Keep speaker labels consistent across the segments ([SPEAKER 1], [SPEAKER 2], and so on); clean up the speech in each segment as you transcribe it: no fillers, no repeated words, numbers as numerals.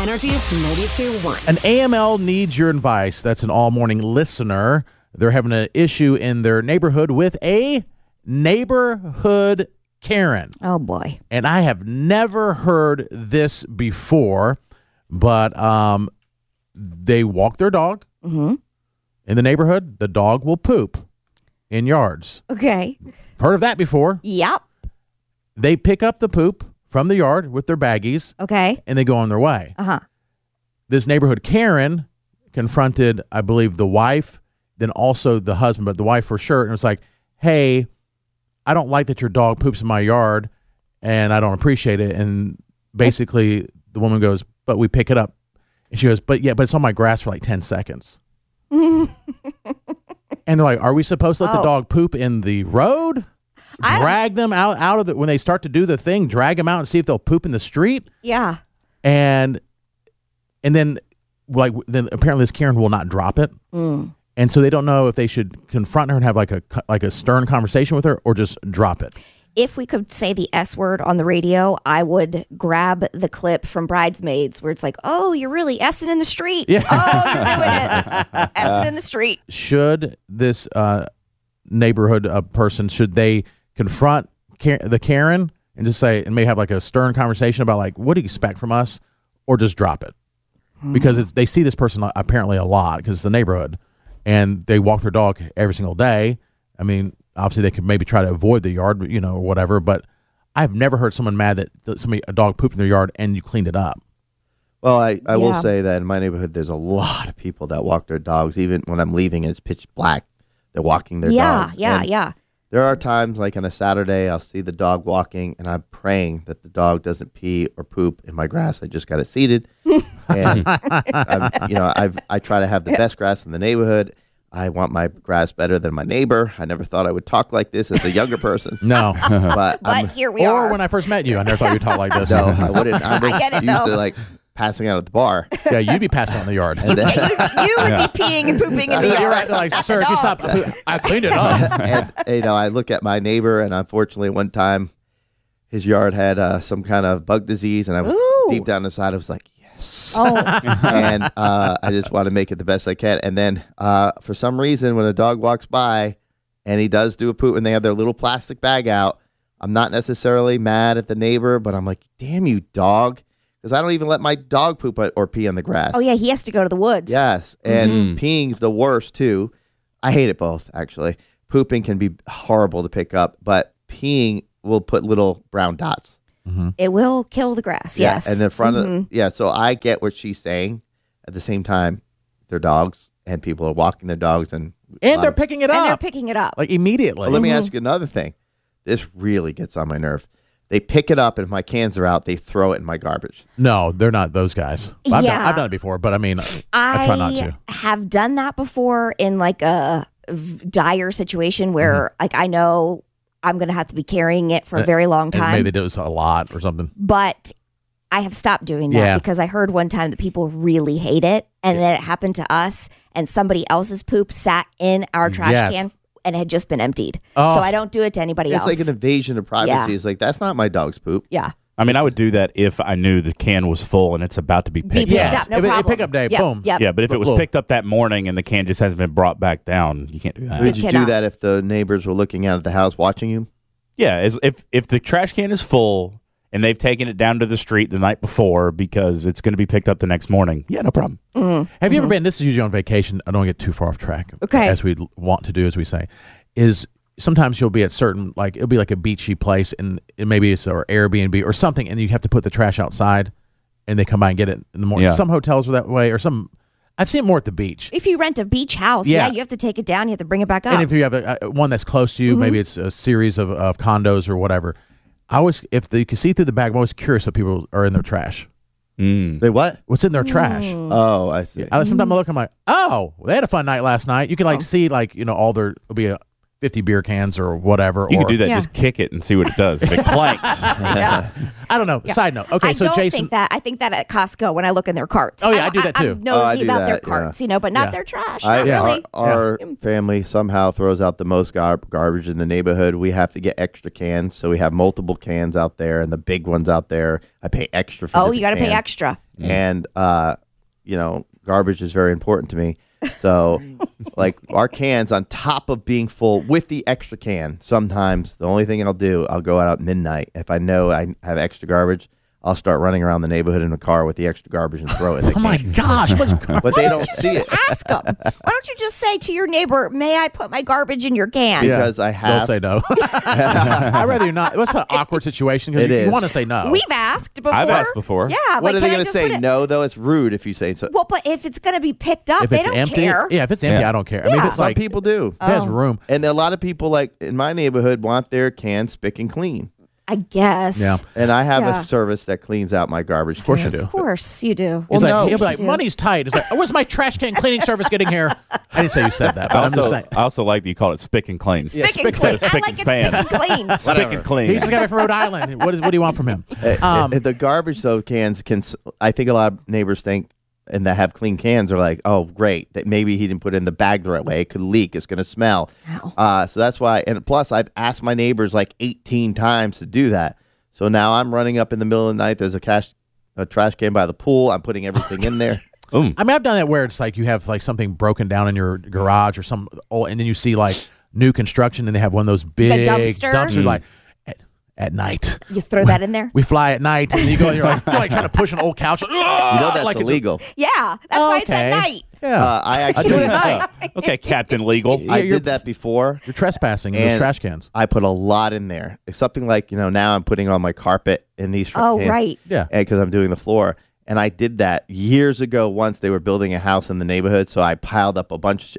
[SPEAKER 1] Energy 92.1.
[SPEAKER 2] An AML needs your advice. That's an all-morning listener. They're having an issue in their neighborhood with a neighborhood Karen.
[SPEAKER 3] Oh, boy.
[SPEAKER 2] And I have never heard this before, but they walk their dog in the neighborhood. The dog will poop in yards.
[SPEAKER 3] Okay.
[SPEAKER 2] Heard of that before?
[SPEAKER 3] Yep.
[SPEAKER 2] They pick up the poop from the yard with their baggies,
[SPEAKER 3] Okay.
[SPEAKER 2] and they go on their way.
[SPEAKER 3] Uh-huh.
[SPEAKER 2] This neighborhood Karen confronted, I believe, the wife, then also the husband, but the wife for sure. And it was like, hey, I don't like that your dog poops in my yard, and I don't appreciate it. And basically, the woman goes, but we pick it up. And she goes, but it's on my grass for like 10 seconds. And they're like, are we supposed to let the dog poop in the road? Drag them out of the, when they start to do the thing, drag them out and see if they'll poop in the street.
[SPEAKER 3] Yeah.
[SPEAKER 2] And then apparently this Karen will not drop it. And so they don't know if they should confront her and have like a stern conversation with her or just drop it.
[SPEAKER 3] If we could say the S word on the radio, I would grab the clip from Bridesmaids where it's like, oh, you're really S-ing in the street.
[SPEAKER 2] Yeah.
[SPEAKER 3] Oh, you're doing it. S-ing in the street.
[SPEAKER 2] Should this neighborhood person, should they confront the Karen and just say, and maybe have like a stern conversation about like, what do you expect from us, or just drop it? Because they see this person apparently a lot because it's the neighborhood and they walk their dog every single day. I mean, obviously they could maybe try to avoid the yard, or whatever, but I've never heard someone mad that a dog pooped in their yard and you cleaned it up.
[SPEAKER 4] Well, I will say that in my neighborhood, there's a lot of people that walk their dogs. Even when I'm leaving, it's pitch black. They're walking their dogs.
[SPEAKER 3] Yeah.
[SPEAKER 4] There are times, like on a Saturday, I'll see the dog walking, and I'm praying that the dog doesn't pee or poop in my grass. I just got it seeded, and I try to have the best grass in the neighborhood. I want my grass better than my neighbor. I never thought I would talk like this as a younger person.
[SPEAKER 2] No,
[SPEAKER 3] But here we are.
[SPEAKER 2] Or when I first met you, I never thought you'd talk like this.
[SPEAKER 4] No, I wouldn't. I was
[SPEAKER 3] get it,
[SPEAKER 4] used
[SPEAKER 3] though.
[SPEAKER 4] to like passing out at the bar.
[SPEAKER 2] Yeah, you'd be passing out in the yard.
[SPEAKER 4] And then,
[SPEAKER 3] You would be peeing and pooping in the yard.
[SPEAKER 2] You're right. Like, sir, can you stop? I cleaned it up.
[SPEAKER 4] and I look at my neighbor, and unfortunately, one time, his yard had some kind of bug disease, and I was deep down inside. I was like, yes.
[SPEAKER 3] Oh.
[SPEAKER 4] And I just want to make it the best I can. And then, for some reason, when a dog walks by, and he does do a poop, and they have their little plastic bag out, I'm not necessarily mad at the neighbor, but I'm like, damn you, dog. Because I don't even let my dog poop or pee on the grass.
[SPEAKER 3] Oh, yeah, he has to go to the woods.
[SPEAKER 4] Yes, and peeing's the worst, too. I hate it both, actually. Pooping can be horrible to pick up, but peeing will put little brown dots.
[SPEAKER 3] It will kill the grass,
[SPEAKER 4] Yeah,
[SPEAKER 3] yes.
[SPEAKER 4] and in front of, so I get what she's saying. At the same time, they're dogs, and people are walking their dogs. And
[SPEAKER 2] they're picking it
[SPEAKER 3] And they're
[SPEAKER 2] up.
[SPEAKER 3] picking it up.
[SPEAKER 2] Like immediately.
[SPEAKER 4] Well, let me ask you another thing. This really gets on my nerve. They pick it up, and if my cans are out, they throw it in my garbage.
[SPEAKER 2] No, they're not those guys. I've done it before, but I mean, I try not to.
[SPEAKER 3] have done that before in like a dire situation where like I know I'm going to have to be carrying it for a very long time.
[SPEAKER 2] And maybe they do this a lot or something.
[SPEAKER 3] But I have stopped doing that because I heard one time that people really hate it. And then it happened to us, and somebody else's poop sat in our trash can and had just been emptied.
[SPEAKER 2] Oh.
[SPEAKER 3] So I don't do it to anybody else.
[SPEAKER 4] It's like an invasion of privacy.
[SPEAKER 3] Yeah.
[SPEAKER 4] It's like, that's not my dog's poop.
[SPEAKER 3] Yeah.
[SPEAKER 5] I mean, I would do that if I knew the can was full and it's about to be picked
[SPEAKER 3] picked
[SPEAKER 5] up.
[SPEAKER 3] up, no
[SPEAKER 2] If it-
[SPEAKER 3] problem.
[SPEAKER 2] pick up day,
[SPEAKER 3] Yep,
[SPEAKER 2] boom.
[SPEAKER 3] Yep.
[SPEAKER 5] Yeah, but if it was
[SPEAKER 2] Well-
[SPEAKER 5] picked up that morning and the can just hasn't been brought back down, you can't do that.
[SPEAKER 4] Would you do
[SPEAKER 3] cannot.
[SPEAKER 4] that if the neighbors were looking out at the house watching you?
[SPEAKER 5] Yeah, if the trash can is full and they've taken it down to the street the night before because it's going to be picked up the next morning, yeah, no problem.
[SPEAKER 2] Have you ever been, this is usually on vacation, I don't get too far off track,
[SPEAKER 3] Okay.
[SPEAKER 2] as we want to do, as we say, is sometimes you'll be at certain, like, it'll be like a beachy place, and maybe it's or Airbnb or something, and you have to put the trash outside, and they come by and get it in the morning.
[SPEAKER 5] Yeah.
[SPEAKER 2] Some hotels are that way, or some, I've seen it more at the beach.
[SPEAKER 3] If you rent a beach house,
[SPEAKER 2] Yeah.
[SPEAKER 3] you have to take it down. You have to bring it back up.
[SPEAKER 2] And if you have a one that's close to you, maybe it's a series of condos or whatever, I always, if you can see through the bag, I'm always curious what people are in their trash.
[SPEAKER 4] They what?
[SPEAKER 2] What's in their trash?
[SPEAKER 4] Oh, I see.
[SPEAKER 2] Sometimes I look, I'm like, oh, they had a fun night last night. You can like see, like, all their, it'll be 50 beer cans or whatever.
[SPEAKER 5] You can do that. Just kick it and see what it does. If it clanks.
[SPEAKER 2] I don't know.
[SPEAKER 3] Yeah.
[SPEAKER 2] Side note. Okay, so Jason.
[SPEAKER 3] I think that at Costco when I look in their carts.
[SPEAKER 2] Oh, yeah, I do that too.
[SPEAKER 3] I'm nosy about their
[SPEAKER 4] that,
[SPEAKER 3] carts, but not their trash.
[SPEAKER 4] Our family somehow throws out the most garbage in the neighborhood. We have to get extra cans, so we have multiple cans out there, and the big ones out there. I pay extra for.
[SPEAKER 3] You got to pay extra.
[SPEAKER 4] And garbage is very important to me. So, like our cans on top of being full with the extra can, sometimes the only thing I'll go out at midnight. If I know I have extra garbage, I'll start running around the neighborhood in a car with the extra garbage and throw it in the can.
[SPEAKER 2] My gosh.
[SPEAKER 4] But they don't see it.
[SPEAKER 3] Ask them. Why don't you just say to your neighbor, may I put my garbage in your can?
[SPEAKER 4] Because I have.
[SPEAKER 2] Don't say no. I'd rather you not. It's an awkward situation because you want to say no.
[SPEAKER 3] We've asked before.
[SPEAKER 5] I've asked before.
[SPEAKER 3] Yeah.
[SPEAKER 4] What are they going to say? No, though? It's rude if you say so.
[SPEAKER 3] Well, but if it's going to be picked up, they don't
[SPEAKER 2] empty,
[SPEAKER 3] care.
[SPEAKER 2] Yeah, if it's empty, I don't care. I mean, if it's
[SPEAKER 4] Some people do.
[SPEAKER 2] It has room.
[SPEAKER 4] And a lot of people, like in my neighborhood, want their cans spick and clean.
[SPEAKER 3] I guess.
[SPEAKER 2] Yeah.
[SPEAKER 4] And I have a service that cleans out my garbage. Of
[SPEAKER 2] course you do.
[SPEAKER 3] Of course you do.
[SPEAKER 2] He'll be like, money's tight. It's like, where's my trash can cleaning service getting here? I didn't say you said that, but I'm just saying.
[SPEAKER 5] I also like that you call it spick and clean.
[SPEAKER 3] Spick and clean. I like it spick and clean.
[SPEAKER 5] Spick and clean.
[SPEAKER 2] He just got it from Rhode Island. What do you want from him?
[SPEAKER 4] The garbage, though, cans can. I think a lot of neighbors think, and that have clean cans are like, oh, great, that maybe he didn't put it in the bag the right way. It could leak. It's going to smell. So that's why. And plus, I've asked my neighbors like 18 times to do that. So now I'm running up in the middle of the night. There's a trash can by the pool. I'm putting everything in there.
[SPEAKER 2] I mean, I've done that where it's like you have like something broken down in your garage or and then you see like new construction and they have one of those big dumpsters like at night.
[SPEAKER 3] You throw that in there?
[SPEAKER 2] We fly at night and you go and you're like trying to push an old couch.
[SPEAKER 4] That's like illegal.
[SPEAKER 3] Yeah, that's why it's at night.
[SPEAKER 2] Yeah,
[SPEAKER 4] I
[SPEAKER 2] do it at night.
[SPEAKER 5] Okay, Captain Legal.
[SPEAKER 4] I did that before.
[SPEAKER 2] You're trespassing in those trash cans.
[SPEAKER 4] I put a lot in there. It's something like, now I'm putting on my carpet in these cans.
[SPEAKER 3] Right.
[SPEAKER 2] Yeah.
[SPEAKER 4] Because I'm doing the floor. And I did that years ago once. They were building a house in the neighborhood. So I piled up a bunch.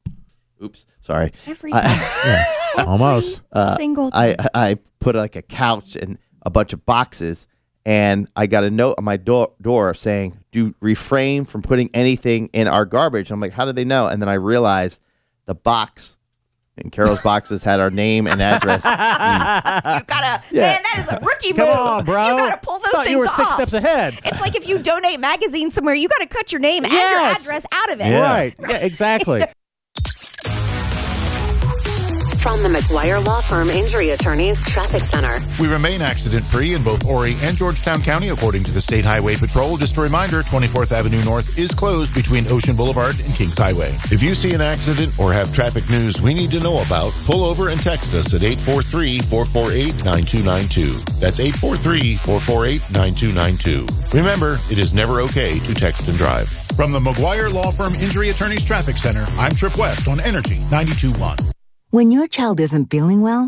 [SPEAKER 4] Oops, sorry.
[SPEAKER 3] Every time.
[SPEAKER 2] Almost.
[SPEAKER 3] Single time.
[SPEAKER 4] I put like a couch and a bunch of boxes. And I got a note on my door saying, "Do refrain from putting anything in our garbage." I'm like, how did they know? And then I realized the box in Carol's boxes had our name and address.
[SPEAKER 3] You gotta, man, that is a rookie move.
[SPEAKER 2] Come on, bro.
[SPEAKER 3] You gotta pull those things off.
[SPEAKER 2] You were 6 steps ahead.
[SPEAKER 3] It's like if you donate magazines somewhere, you gotta cut your name and your address out of it.
[SPEAKER 2] Yeah. Right. Yeah, exactly.
[SPEAKER 1] From the McGuire Law Firm Injury Attorneys Traffic Center.
[SPEAKER 6] We remain accident-free in both Horry and Georgetown County, according to the State Highway Patrol. Just a reminder, 24th Avenue North is closed between Ocean Boulevard and Kings Highway. If you see an accident or have traffic news we need to know about, pull over and text us at 843-448-9292. That's 843-448-9292. Remember, it is never okay to text and drive.
[SPEAKER 7] From the McGuire Law Firm Injury Attorneys Traffic Center, I'm Trip West on Energy 92.1.
[SPEAKER 8] When your child isn't feeling well,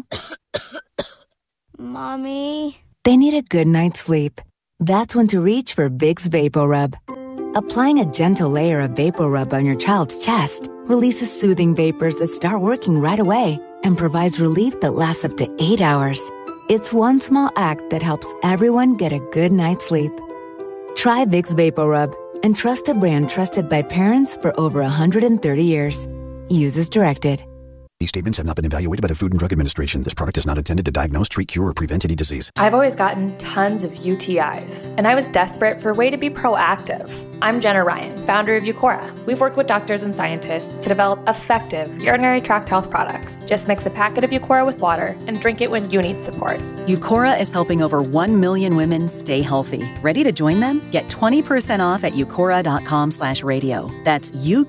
[SPEAKER 3] Mommy,
[SPEAKER 8] they need a good night's sleep. That's when to reach for Vicks VapoRub. Applying a gentle layer of VapoRub on your child's chest releases soothing vapors that start working right away and provides relief that lasts up to 8 hours. It's one small act that helps everyone get a good night's sleep. Try Vicks VapoRub and trust a brand trusted by parents for over 130 years. Use as directed.
[SPEAKER 9] These statements have not been evaluated by the Food and Drug Administration. This product is not intended to diagnose, treat, cure, or prevent any disease.
[SPEAKER 10] I've always gotten tons of UTIs, and I was desperate for a way to be proactive. I'm Jenna Ryan, founder of Eucora. We've worked with doctors and scientists to develop effective urinary tract health products. Just mix a packet of Eucora with water and drink it when you need support.
[SPEAKER 11] Eucora is helping over 1 million women stay healthy. Ready to join them? Get 20% off at eucora.com/radio. That's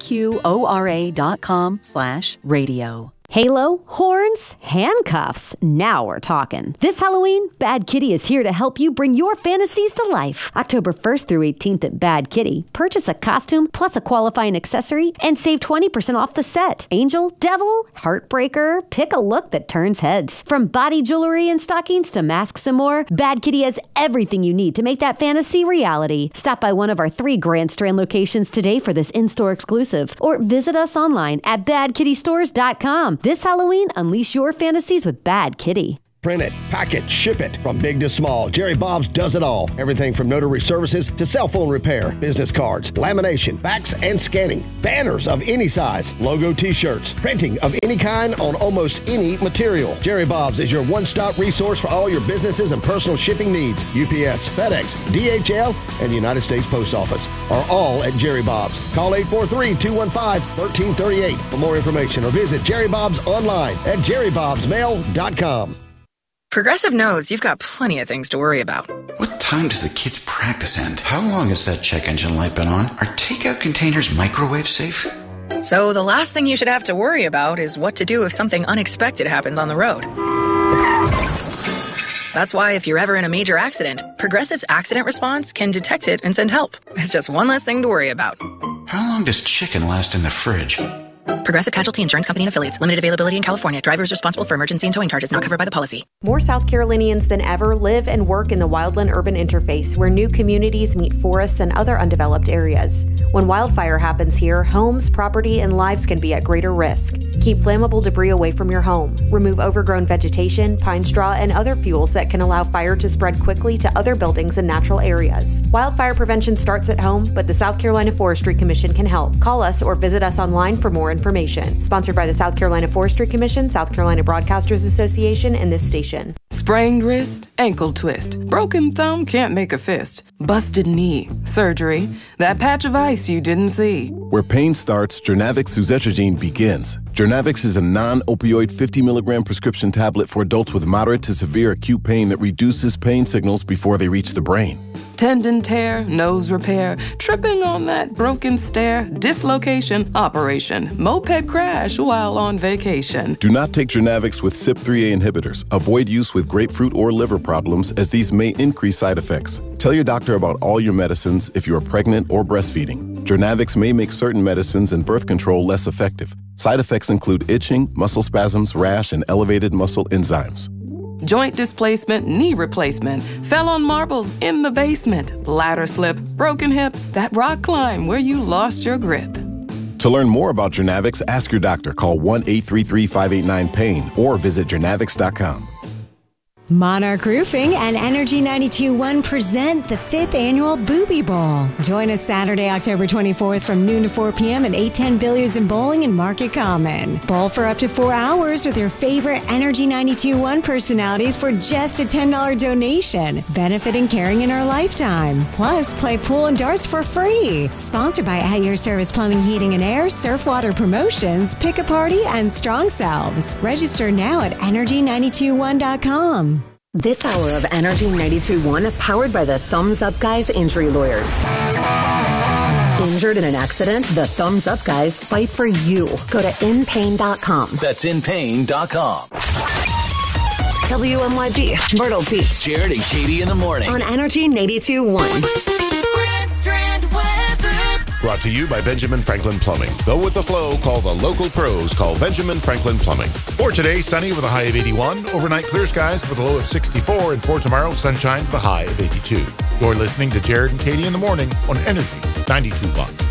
[SPEAKER 11] UQORA.com/radio.
[SPEAKER 12] Halo, horns, handcuffs. Now we're talking. This Halloween, Bad Kitty is here to help you bring your fantasies to life. October 1st through 18th at Bad Kitty. Purchase a costume plus a qualifying accessory and save 20% off the set. Angel, devil, heartbreaker, pick a look that turns heads. From body jewelry and stockings to masks and more, Bad Kitty has everything you need to make that fantasy reality. Stop by one of our 3 Grand Strand locations today for this in-store exclusive, or visit us online at badkittystores.com. This Halloween, unleash your fantasies with Bad Kitty.
[SPEAKER 13] print it, pack it, ship it. From big to small, Jerry Bob's does it all. Everything from notary services to cell phone repair, business cards, lamination, fax and scanning, banners of any size, logo t-shirts, printing of any kind on almost any material. Jerry Bob's is your one-stop resource for all your businesses and personal shipping needs. UPS, FedEx, DHL, and the United States Post Office are all at Jerry Bob's. Call 843-215-1338 for more information or visit Jerry Bob's online at jerrybobsmail.com.
[SPEAKER 14] Progressive knows you've got plenty of things to worry about.
[SPEAKER 15] What time does the kids' practice end? How long has that check engine light been on? Are takeout containers microwave safe?
[SPEAKER 14] So the last thing you should have to worry about is what to do if something unexpected happens on the road. That's why if you're ever in a major accident, Progressive's accident response can detect it and send help. It's just one less thing to worry about.
[SPEAKER 15] How long does chicken last in the fridge?
[SPEAKER 14] Progressive Casualty Insurance Company and Affiliates. Limited availability in California. Driver is responsible for emergency and towing charges not covered by the policy.
[SPEAKER 16] More South Carolinians than ever live and work in the wildland-urban interface, where new communities meet forests and other undeveloped areas. When wildfire happens here, homes, property, and lives can be at greater risk. Keep flammable debris away from your home. Remove overgrown vegetation, pine straw, and other fuels that can allow fire to spread quickly to other buildings and natural areas. Wildfire prevention starts at home, but the South Carolina Forestry Commission can help. Call us or visit us online for more information. Sponsored by the South Carolina Forestry Commission, South Carolina Broadcasters Association, and this station.
[SPEAKER 17] Sprained wrist, ankle twist, broken thumb, can't make a fist, busted knee, surgery, that patch of ice you didn't see.
[SPEAKER 18] Where pain starts, Jernavix suzetrigine begins. Jernavix is a non-opioid 50 milligram prescription tablet for adults with moderate to severe acute pain that reduces pain signals before they reach the brain.
[SPEAKER 17] Tendon tear, nose repair, tripping on that broken stair, dislocation, operation, moped crash while on vacation.
[SPEAKER 18] Do not take Jernavix with CYP3A inhibitors. Avoid use with grapefruit or liver problems, as these may increase side effects. Tell your doctor about all your medicines if you are pregnant or breastfeeding. Jernavix may make certain medicines and birth control less effective. Side effects include itching, muscle spasms, rash, and elevated muscle enzymes.
[SPEAKER 17] Joint displacement, knee replacement, fell on marbles in the basement, ladder slip, broken hip, that rock climb where you lost your grip.
[SPEAKER 18] To learn more about Jernavix, ask your doctor. Call 1-833-589-PAIN or visit jernavix.com.
[SPEAKER 12] Monarch Roofing and Energy 92.1 present the 5th annual Booby Bowl. Join us Saturday, October 24th from noon to 4 p.m. at 810 Billiards and Bowling in Market Common. Bowl for up to 4 hours with your favorite Energy 92.1 personalities for just a $10 donation, benefiting Caring in Our Lifetime. Plus, play pool and darts for free. Sponsored by At Your Service Plumbing, Heating and Air, Surfwater Promotions, Pick a Party, and Strong Selves. Register now at energy921.com.
[SPEAKER 1] This hour of Energy 92.1 powered by the Thumbs Up Guys Injury Lawyers. Injured in an accident? The Thumbs Up Guys fight for you. Go to inpain.com.
[SPEAKER 19] That's inpain.com.
[SPEAKER 1] WMYB, Myrtle Beach.
[SPEAKER 19] Jared and Katie in the morning.
[SPEAKER 1] On Energy 92.1.
[SPEAKER 6] Brought to you by Benjamin Franklin Plumbing. Go with the flow. Call the local pros. Call Benjamin Franklin Plumbing. For today, sunny with a high of 81. Overnight, clear skies with a low of 64. And for tomorrow, sunshine with a high of 82. You're listening to Jared and Katie in the morning on Energy 92.1.